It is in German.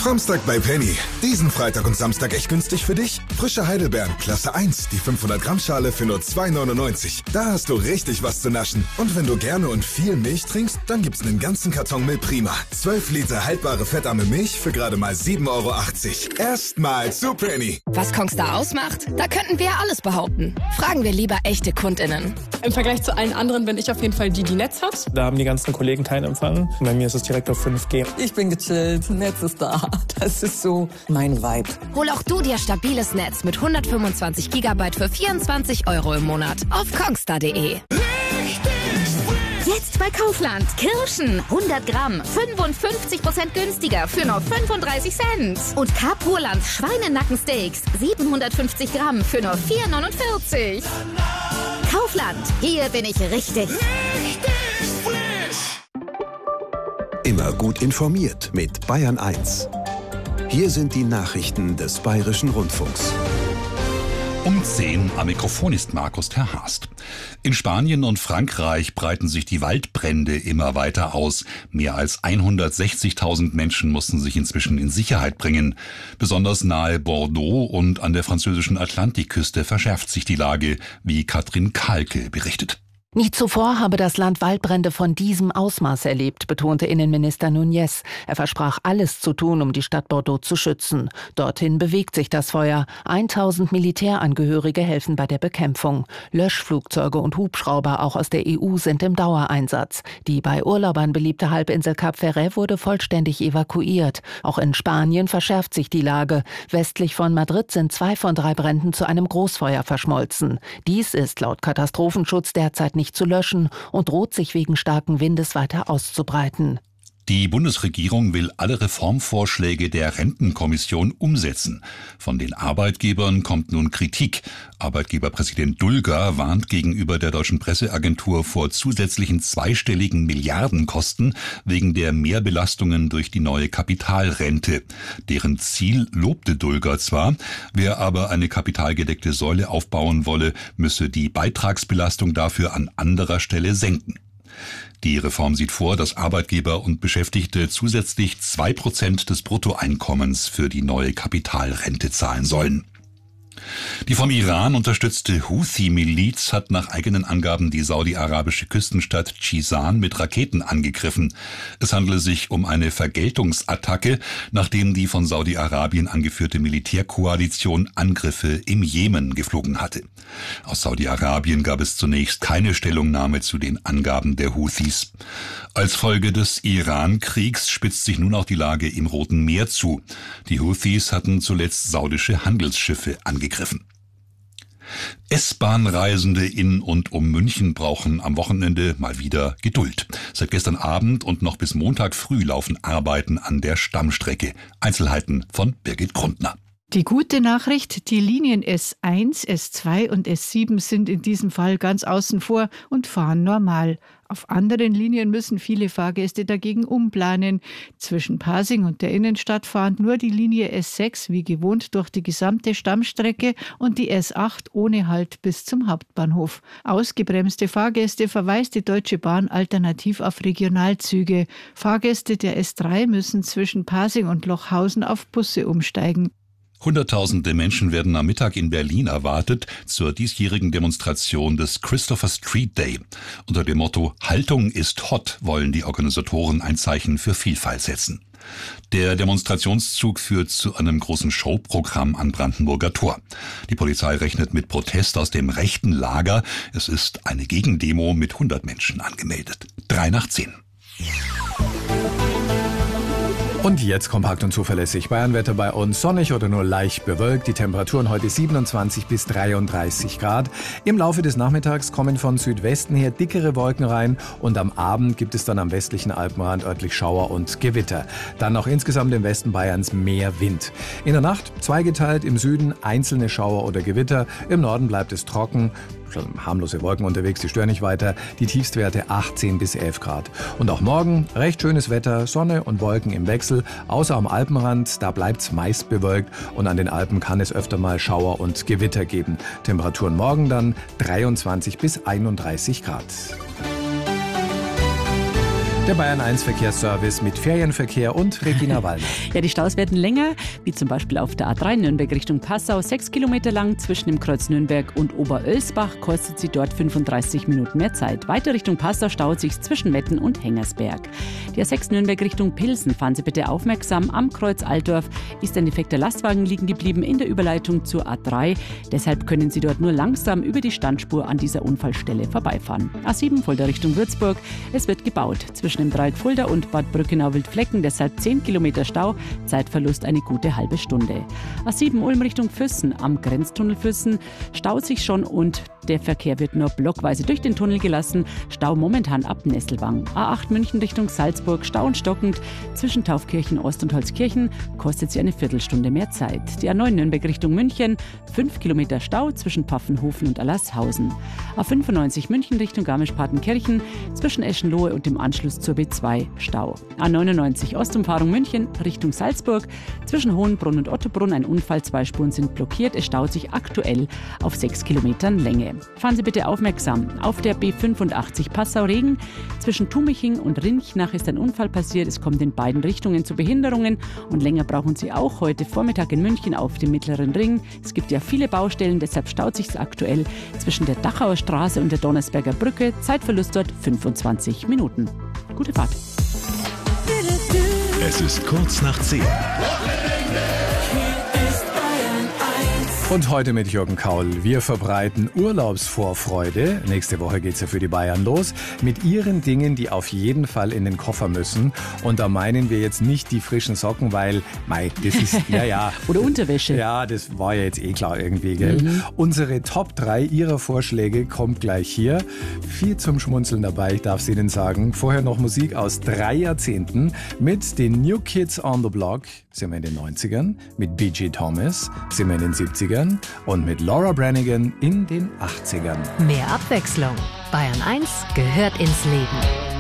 Samstag bei Penny. Diesen Freitag und Samstag echt günstig für dich? Frische Heidelbeeren, Klasse 1, die 500-Gramm-Schale für nur 2,99. Da hast du richtig was zu naschen. Und wenn du gerne und viel Milch trinkst, dann gibt's einen ganzen Karton Milprima. 12 Liter haltbare fettarme Milch für gerade mal 7,80 Euro. Erstmal zu Penny. Was Kongstar ausmacht? Da könnten wir ja alles behaupten. Fragen wir lieber echte KundInnen. Im Vergleich zu allen anderen bin ich auf jeden Fall die Netz hat. Da haben die ganzen Kollegen keinen Empfang. Bei mir ist es direkt auf 5G. Ich bin gechillt, Netz ist da. Das ist so mein Vibe. Hol auch du dir stabiles Netz mit 125 GB für 24 Euro im Monat auf kongstar.de. Jetzt bei Kaufland. Kirschen 100 Gramm, 55% günstiger für nur 35 Cent. Und Carpurland Schweinenackensteaks 750 Gramm für nur 4,49. Kaufland, hier bin ich richtig. Immer gut informiert mit Bayern 1. Hier sind die Nachrichten des Bayerischen Rundfunks. Um 10 am Mikrofon ist Markus Terhast. In Spanien und Frankreich breiten sich die Waldbrände immer weiter aus. Mehr als 160.000 Menschen mussten sich inzwischen in Sicherheit bringen. Besonders nahe Bordeaux und an der französischen Atlantikküste verschärft sich die Lage, wie Katrin Kahlke berichtet. Nie zuvor habe das Land Waldbrände von diesem Ausmaß erlebt, betonte Innenminister Núñez. Er versprach, alles zu tun, um die Stadt Bordeaux zu schützen. Dorthin bewegt sich das Feuer. 1000 Militärangehörige helfen bei der Bekämpfung. Löschflugzeuge und Hubschrauber, auch aus der EU, sind im Dauereinsatz. Die bei Urlaubern beliebte Halbinsel Cap Ferret wurde vollständig evakuiert. Auch in Spanien verschärft sich die Lage. Westlich von Madrid sind 2 von 3 Bränden zu einem Großfeuer verschmolzen. Dies ist laut Katastrophenschutz derzeit nicht zu löschen und droht sich wegen starken Windes weiter auszubreiten. Die Bundesregierung will alle Reformvorschläge der Rentenkommission umsetzen. Von den Arbeitgebern kommt nun Kritik. Arbeitgeberpräsident Dulger warnt gegenüber der deutschen Presseagentur vor zusätzlichen zweistelligen Milliardenkosten wegen der Mehrbelastungen durch die neue Kapitalrente. Deren Ziel lobte Dulger zwar, wer aber eine kapitalgedeckte Säule aufbauen wolle, müsse die Beitragsbelastung dafür an anderer Stelle senken. Die Reform sieht vor, dass Arbeitgeber und Beschäftigte zusätzlich 2% des Bruttoeinkommens für die neue Kapitalrente zahlen sollen. Die vom Iran unterstützte Houthi-Miliz hat nach eigenen Angaben die saudi-arabische Küstenstadt Jizan mit Raketen angegriffen. Es handele sich um eine Vergeltungsattacke, nachdem die von Saudi-Arabien angeführte Militärkoalition Angriffe im Jemen geflogen hatte. Aus Saudi-Arabien gab es zunächst keine Stellungnahme zu den Angaben der Houthis. Als Folge des Iran-Kriegs spitzt sich nun auch die Lage im Roten Meer zu. Die Houthis hatten zuletzt saudische Handelsschiffe angegriffen. S-Bahn-Reisende in und um München brauchen am Wochenende mal wieder Geduld. Seit gestern Abend und noch bis Montag früh laufen Arbeiten an der Stammstrecke. Einzelheiten von Birgit Grundner. Die gute Nachricht, die Linien S1, S2 und S7 sind in diesem Fall ganz außen vor und fahren normal. Auf anderen Linien müssen viele Fahrgäste dagegen umplanen. Zwischen Pasing und der Innenstadt fahren nur die Linie S6 wie gewohnt durch die gesamte Stammstrecke und die S8 ohne Halt bis zum Hauptbahnhof. Ausgebremste Fahrgäste verweist die Deutsche Bahn alternativ auf Regionalzüge. Fahrgäste der S3 müssen zwischen Pasing und Lochhausen auf Busse umsteigen. Hunderttausende Menschen werden am Mittag in Berlin erwartet zur diesjährigen Demonstration des Christopher Street Day. Unter dem Motto Haltung ist hot wollen die Organisatoren ein Zeichen für Vielfalt setzen. Der Demonstrationszug führt zu einem großen Showprogramm am Brandenburger Tor. Die Polizei rechnet mit Protest aus dem rechten Lager. Es ist eine Gegendemo mit 100 Menschen angemeldet. 9:03. Und jetzt kompakt und zuverlässig. Bayernwetter bei uns sonnig oder nur leicht bewölkt. Die Temperaturen heute 27 bis 33 Grad. Im Laufe des Nachmittags kommen von Südwesten her dickere Wolken rein und am Abend gibt es dann am westlichen Alpenrand örtlich Schauer und Gewitter. Dann auch insgesamt im Westen Bayerns mehr Wind. In der Nacht zweigeteilt, im Süden einzelne Schauer oder Gewitter. Im Norden bleibt es trocken. Schon harmlose Wolken unterwegs, die stören nicht weiter. Die Tiefstwerte 18 bis 11 Grad. Und auch morgen recht schönes Wetter, Sonne und Wolken im Wechsel. Außer am Alpenrand, da bleibt's meist bewölkt. Und an den Alpen kann es öfter mal Schauer und Gewitter geben. Temperaturen morgen dann 23 bis 31 Grad. Der Bayern 1 Verkehrsservice mit Ferienverkehr und Regina Wallner. Ja, die Staus werden länger, wie zum Beispiel auf der A3 Nürnberg Richtung Passau. 6 Kilometer lang zwischen dem Kreuz Nürnberg und Oberölsbach, kostet sie dort 35 Minuten mehr Zeit. Weiter Richtung Passau staut sich zwischen Metten und Hengersberg. Die A6 Nürnberg Richtung Pilsen, fahren Sie bitte aufmerksam. Am Kreuz Altdorf ist ein defekter Lastwagen liegen geblieben in der Überleitung zur A3. Deshalb können Sie dort nur langsam über die Standspur an dieser Unfallstelle vorbeifahren. A7 Fulda Richtung Würzburg. Es wird gebaut. Zwischen dem Dreieck Fulda und Bad Brückenau-Wildflecken, deshalb 10 Kilometer Stau, Zeitverlust eine gute halbe Stunde. A7 Ulm Richtung Füssen, am Grenztunnel Füssen staut sich schon und der Verkehr wird nur blockweise durch den Tunnel gelassen. Stau momentan ab Nesselwang. A8 München Richtung Salzburg, Stau und stockend. Zwischen Taufkirchen Ost und Holzkirchen kostet sie eine Viertelstunde mehr Zeit. Die A9 Nürnberg Richtung München, 5 Kilometer Stau zwischen Pfaffenhofen und Allershausen. A95 München Richtung Garmisch-Partenkirchen, zwischen Eschenlohe und dem Anschluss zur B2 Stau. A99 Ostumfahrung München Richtung Salzburg, zwischen Hohenbrunn und Ottobrunn ein Unfall, 2 Spuren sind blockiert. Es staut sich aktuell auf 6 Kilometern Länge. Fahren Sie bitte aufmerksam. Auf der B85 Passau-Regen zwischen Tumiching und Rinchnach ist ein Unfall passiert. Es kommt in beiden Richtungen zu Behinderungen und länger brauchen Sie auch heute Vormittag in München auf dem Mittleren Ring. Es gibt ja viele Baustellen, deshalb staut sich es aktuell zwischen der Dachauer Straße und der Donnersberger Brücke. Zeitverlust dort 25 Minuten. Gute Fahrt. Es ist kurz nach 10. Und heute mit Jürgen Kaul. Wir verbreiten Urlaubsvorfreude. Nächste Woche geht's ja für die Bayern los. Mit ihren Dingen, die auf jeden Fall in den Koffer müssen. Und da meinen wir jetzt nicht die frischen Socken, weil, das ist, ja. Oder Unterwäsche. Ja, das war ja jetzt klar irgendwie, gell? Unsere Top 3 Ihrer Vorschläge kommt gleich hier. Viel zum Schmunzeln dabei, ich darf es Ihnen sagen. Vorher noch Musik aus 3 Jahrzehnten mit den New Kids on the Block. Sind wir in den 90ern. Mit B.G. Thomas sind wir in den 70ern. Und mit Laura Branigan in den 80ern. Mehr Abwechslung. Bayern 1 gehört ins Leben.